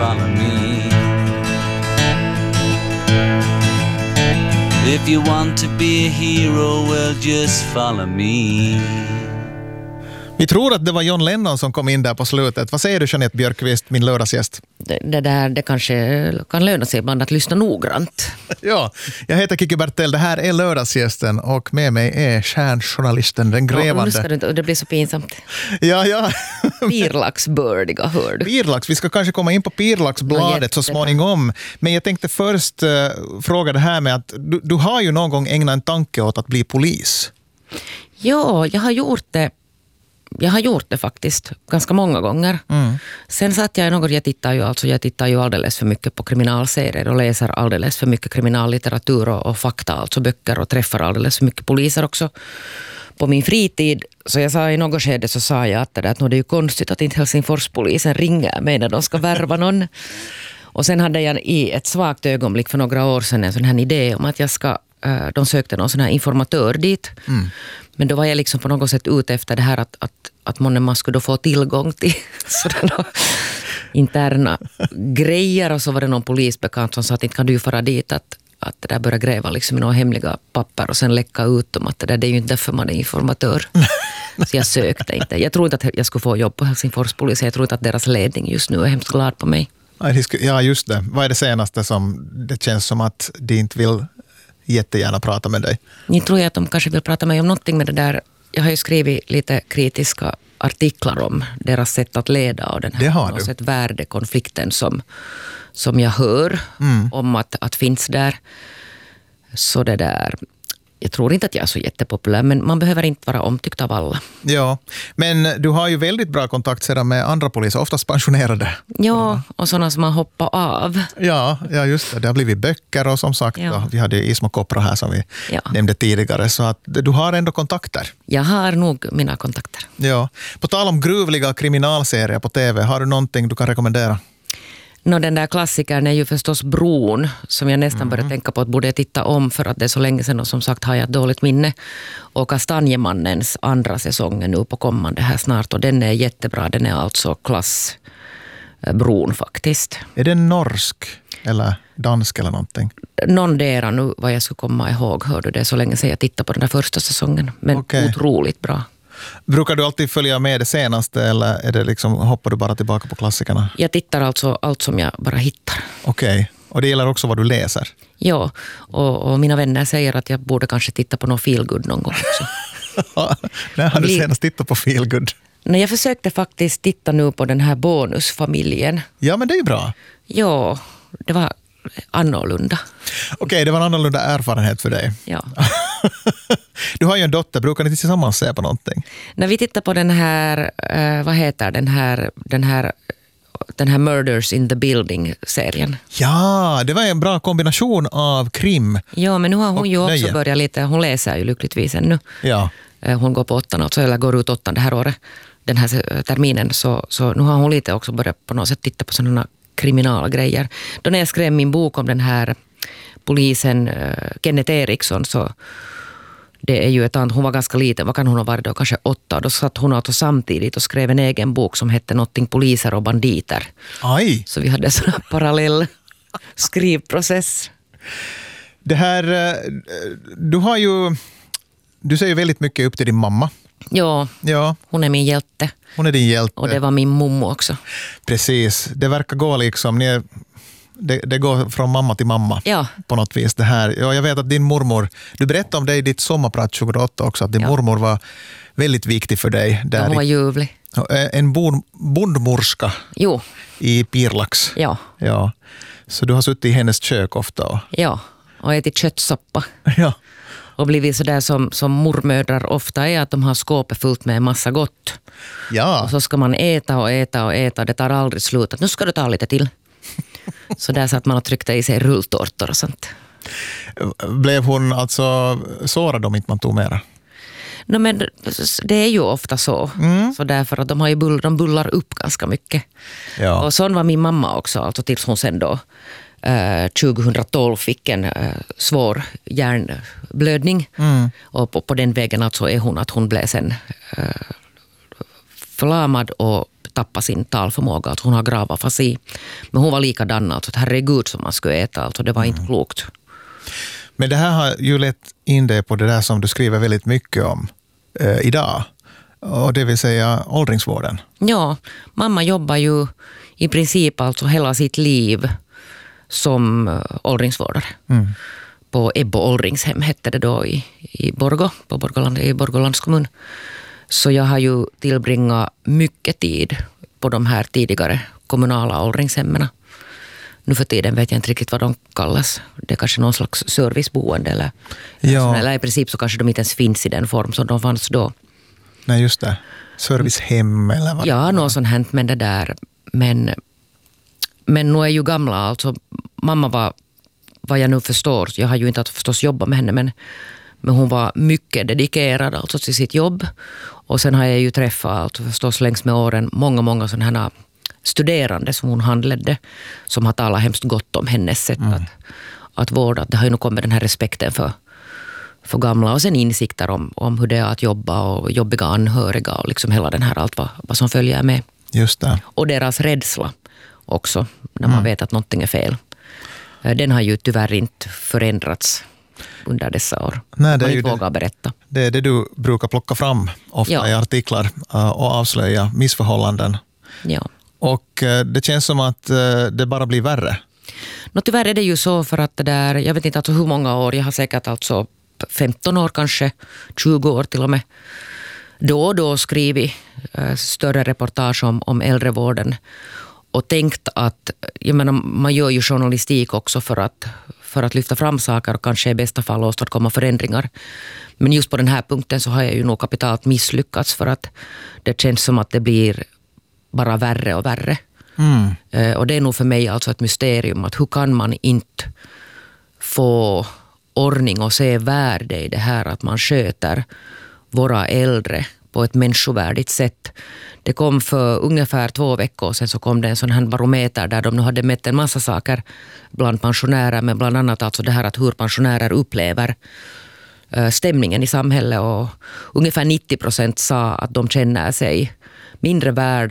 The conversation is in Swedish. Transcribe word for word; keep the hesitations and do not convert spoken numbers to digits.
follow me. If you want to be a hero, well just follow me. Vi tror att det var John Lennon som kom in där på slutet. Vad säger du, Jeanette Björkqvist, min lördagsgäst? Det, det, där, det kanske kan löna sig ibland att lyssna noggrant. Ja, jag heter Kiki Bertell. Det här är lördagsgästen och med mig är stjärnjournalisten, den grävande. Ja, nu ska du inte, och det blir så pinsamt. Ja, ja. Pirlaxbördiga, hör du. Pirlax, vi ska kanske komma in på Pirlaxbladet så småningom. Men jag tänkte först uh, fråga det här med att du, du har ju någon gång ägnat en tanke åt att bli polis. Ja, jag har gjort det. Jag har gjort det faktiskt ganska många gånger. Mm. Sen satt jag något, jag tittar ju alltså, jag tittar ju alldeles för mycket på kriminalserier och läser alldeles för mycket kriminallitteratur och, och fakta, alltså böcker, och träffar alldeles för mycket poliser också på min fritid. Så jag sa i något skede så sa jag att det, där, att det är ju konstigt att inte Helsingforspolisen ringer mig när de ska värva någon. Och sen hade jag i ett svagt ögonblick för några år sedan en sån här idé om att jag ska, de sökte någon sån här informatör dit. Mm. Men då var jag liksom på något sätt ute efter det här att, att, att man skulle få tillgång till sådana interna grejer. Och så var det någon polisbekant som sa att inte kan du fara dit att, att det där börjar gräva liksom i några hemliga papper och sen läcka ut dem att det där, det är ju inte därför man är informatör. Så jag sökte inte. Jag tror inte att jag skulle få jobb på Helsingforspolisen. Jag tror inte att deras ledning just nu är hemskt glad på mig. Ja, just det. Vad är det senaste som det känns som att de inte vill jättegärna prata med dig? Ni tror jag att de kanske vill prata med mig om någonting med det där. Jag har ju skrivit lite kritiska artiklar om deras sätt att leda och den här sätt värdekonflikten som, som jag hör mm. om att, att finns där. Så det där... Jag tror inte att jag är så jättepopulär, men man behöver inte vara omtyckt av alla. Ja, men du har ju väldigt bra kontakt sedan med andra poliser, oftast pensionerade. Ja, och sådana som har hoppat av. Ja, ja, just det. Det har blivit böcker och som sagt, ja. Vi hade Ismo Kopra här som vi ja. nämnde tidigare. Så att du har ändå kontakter. Jag har nog mina kontakter. Ja. På tal om gruvliga kriminalserier på tv, har du någonting du kan rekommendera? No, den där klassikern är ju förstås Bron, som jag nästan mm. började tänka på att borde jag titta om för att det är så länge sedan och som sagt har jag ett dåligt minne. Och Kastanjemannens andra säsongen nu på kommande här snart och den är jättebra, den är alltså klass Bron faktiskt. Är det norsk eller dansk eller någonting? Någondera nu vad jag skulle komma ihåg, hörde det är så länge sedan jag tittade på den där första säsongen, men okay. Otroligt bra. Brukar du alltid följa med det senaste eller är det liksom, hoppar du bara tillbaka på klassikerna? Jag tittar alltså allt som jag bara hittar. Okej, okay. Och det gäller också vad du läser? Ja, och, och mina vänner säger att jag borde kanske titta på någon feelgood någon gång också. När har du senast tittat på feelgood? Nej, jag försökte faktiskt titta nu på den här Bonusfamiljen. Ja, men det är ju bra. Ja, det var annorlunda. Okej, okay, det var en annorlunda erfarenhet för dig. Ja. Du har ju en dotter, brukar ni tillsammans se på någonting? När vi tittar på den här, eh, vad heter den här, den här, den här Murders in the Building-serien. Ja, det var en bra kombination av krim. Ja, men nu har hon ju också nöje. börjat lite, hon läser ju lyckligtvis ännu. Ja. Hon går på åttan, alltså, eller går ut åttan det här året, den här terminen, så, så nu har hon lite också börjat på något sätt titta på sådana kriminala grejer. Då när jag skrev min bok om den här polisen Kenneth Eriksson, så det är ju ett annat, hon var ganska liten, vad kan hon ha varit då, kanske åtta, då satt hon alltså samtidigt och skrev en egen bok som hette någonting poliser och banditer. Aj. Så vi hade en sån här parallell skrivprocess. Det här, du har ju, du ser ju väldigt mycket upp till din mamma. Ja, ja, hon är min hjälte. Hon är din hjälte. Och det var min mommo också. Precis, det verkar gå liksom, ni är, det, det går från mamma till mamma ja. på något vis det här. Ja, jag vet att din mormor, du berättade om dig i ditt sommarprat tjugoåtta också, att din ja. mormor var väldigt viktig för dig. Där ja, hon var ljuvlig. En bon, bondmorska jo. i Pirlax. Ja. ja. Så du har suttit i hennes kök ofta? Och... Ja, och ätit köttsoppa. Ja. Och blivit sådär som, som mormödrar ofta är, att de har skåpet fullt med en massa gott. Ja. Och så ska man äta och äta och äta. Det tar aldrig slut. Att nu ska du ta lite till. Så där så att man har tryckt i sig rulltårtor och sånt. Blev hon alltså sårad om inte man tog mera? No, men det är ju ofta så. Mm. Så därför att de, har ju bull, de bullar upp ganska mycket. Ja. Och sån var min mamma också. Alltså tills hon sen då Uh, tjugohundratolv fick en uh, svår hjärnblödning mm. och på, på den vägen alltså är hon att hon blev sen uh, förlamad och tappat sin talförmåga. Att hon har grav afasi. Men hon var likadan. Alltså, att herregud som man skulle äta. Alltså, det var inte klokt. Men det här har ju lett in dig på det där som du skriver väldigt mycket om eh, idag. Och det vill säga åldringsvården. Ja, mamma jobbar ju i princip alltså hela sitt liv som åldringsvårdare. Mm. På Ebbo åldringshem hette det då i, i Borgå, på Borgåland, i Borgålands kommun. Så jag har ju tillbringat mycket tid på de här tidigare kommunala åldringshemmen. Nu för tiden vet jag inte riktigt vad de kallas. Det är kanske någon slags serviceboende eller, ja. eller i princip så kanske de inte ens finns i den form som de fanns då. Nej, just det. Servicehem eller vad? Ja, något sånt hänt med det där. Men, men nu är ju gamla. Alltså, mamma var, vad jag nu förstår, jag har ju inte att förstås jobba med henne, men, men hon var mycket dedikerad alltså till sitt jobb. Och sen har jag ju träffat alltså förstås längs med åren många, många sådana här studerande som hon handledde, som har talat hemskt gott om hennes sätt mm. att, att vårda. Det har ju nog kommit den här respekten för för gamla och sen insikter om, om hur det är att jobba och jobbiga anhöriga och liksom hela den här allt vad, vad som följer med. Just det. Och deras rädsla också när man mm. vet att någonting är fel. Den har ju tyvärr inte förändrats under dessa år. Nej, det man är inte ju vågar det, berätta. Det är det du brukar plocka fram ofta ja. i artiklar och avslöja missförhållanden. Ja. Och det känns som att det bara blir värre. Nå, tyvärr är det ju så för att det där, jag vet inte alltså hur många år, jag har säkert alltså femton år kanske, tjugo år till och med, då och då skrivit äh, större reportage om, om äldrevården och tänkt att, jag menar, man gör ju journalistik också för att, för att lyfta fram saker och kanske i bästa fall åstadkomma förändringar. Men just på den här punkten så har jag ju nog kapitalt misslyckats för att det känns som att det blir bara värre och värre. Mm. Äh, och det är nog för mig alltså ett mysterium att hur kan man inte få ordning och se värde i det här att man sköter våra äldre på ett människovärdigt sätt. Det kom för ungefär två veckor sedan så kom det en sån här barometer där de nu hade mätt en massa saker bland pensionärer, men bland annat alltså det här att hur pensionärer upplever stämningen i samhället, och ungefär nittio procent sa att de känner sig mindre värda